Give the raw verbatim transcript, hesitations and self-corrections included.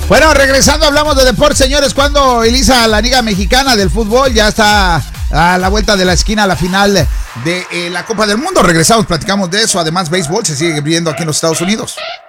Bueno, regresando, hablamos de deporte, señores. Cuando Elisa, la Liga Mexicana del Fútbol, ya está a la vuelta de la esquina a la final de eh, la Copa del Mundo. Regresamos, platicamos de eso. Además, béisbol se sigue viendo aquí en los Estados Unidos.